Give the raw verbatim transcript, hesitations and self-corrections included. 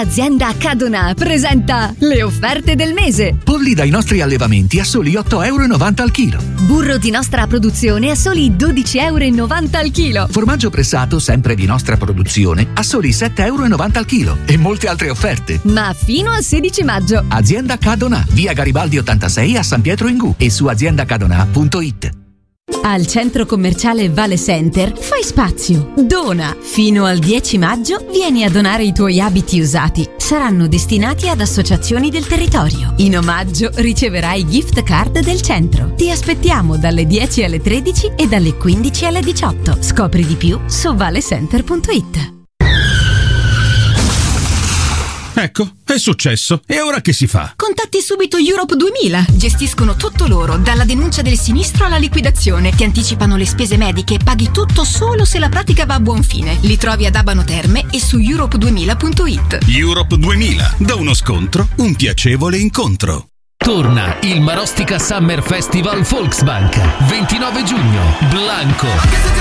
Azienda Cadonà presenta le offerte del mese. Polli dai nostri allevamenti a soli otto virgola novanta euro al chilo. Burro di nostra produzione a soli dodici virgola novanta euro al chilo. Formaggio pressato, sempre di nostra produzione, a soli sette virgola novanta euro al chilo. E molte altre offerte. Ma fino al sedici maggio. Azienda Cadonà, via Garibaldi ottantasei a San Pietro in Gu e su azienda cadonà punto it. Al centro commerciale Vale Center fai spazio, dona. Fino al dieci maggio vieni a donare i tuoi abiti usati. Saranno destinati ad associazioni del territorio. In omaggio riceverai gift card del centro. Ti aspettiamo dalle dieci alle tredici e dalle quindici alle diciotto. Scopri di più su valecenter punto it. Ecco, è successo. E ora che si fa? Contatti subito Europe duemila. Gestiscono tutto loro, dalla denuncia del sinistro alla liquidazione. Ti anticipano le spese mediche e paghi tutto solo se la pratica va a buon fine. Li trovi ad Abano Terme e su europe duemila punto it. Europe duemila. Da uno scontro, un piacevole incontro. Torna il Marostica Summer Festival Volksbank. ventinove giugno. Blanco.